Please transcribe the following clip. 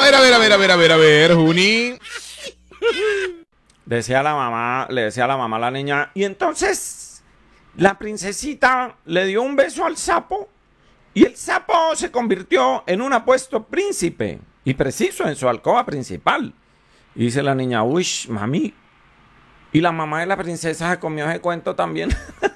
a ver, Juni. Le decía a la mamá a la niña, y entonces la princesita le dio un beso al sapo y el sapo se convirtió en un apuesto príncipe y preciso en su alcoba principal. Y dice la niña, uy, mami, y la mamá de la princesa se comió ese cuento también.